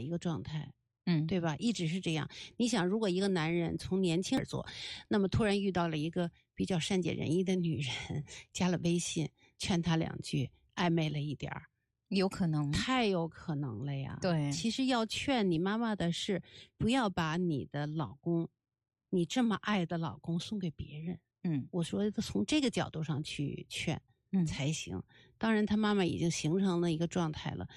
一个状态。 对吧？一直是这样。你想，如果一个男人从年轻而做，那么突然遇到了一个比较善解人意的女人，加了微信，劝他2句，暧昧了一点儿， 有可能， 太有可能了呀。 对， 其实要劝你妈妈的是，不要把你的老公，你这么爱的老公送给别人。我说从这个角度上去劝才行。当然他妈妈已经形成了一个状态了，